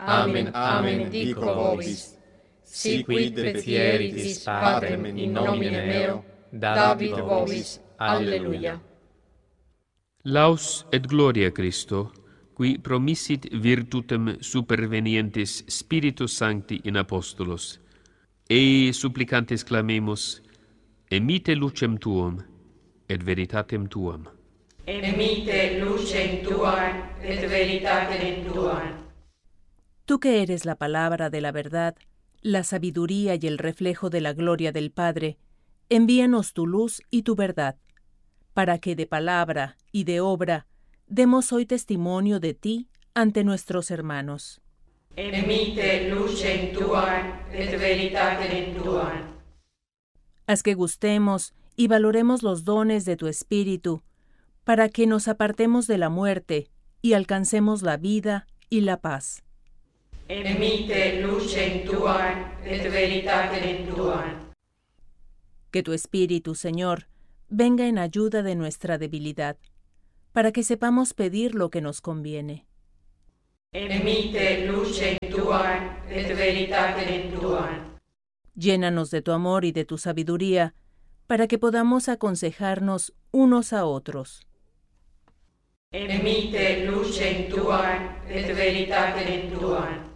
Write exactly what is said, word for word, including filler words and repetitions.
Amen, amen, dico vobis. Si quid petieritis Patrem in nomine meo, David vobis. Alleluia. Laus et gloria Christo, qui promissit virtutem supervenientis Spiritus Sancti in apostolos, ei supplicantes clamemus, emite lucem tuum et veritatem tuam. Emite lucem tuam et veritatem tuam. Tú que eres la palabra de la verdad, la sabiduría y el reflejo de la gloria del Padre, envíanos tu luz y tu verdad, para que de palabra y de obra demos hoy testimonio de ti ante nuestros hermanos. Emite lucem tuam et veritatem tuam. Haz que gustemos y valoremos los dones de tu Espíritu, para que nos apartemos de la muerte y alcancemos la vida y la paz. Emite lucem tuam et veritatem tuam. Que tu Espíritu, Señor, venga en ayuda de nuestra debilidad, para que sepamos pedir lo que nos conviene. Emite lucem tuam et veritatem tuam. Llénanos de tu amor y de tu sabiduría, para que podamos aconsejarnos unos a otros. Emite lucem tuam et veritatem tuam.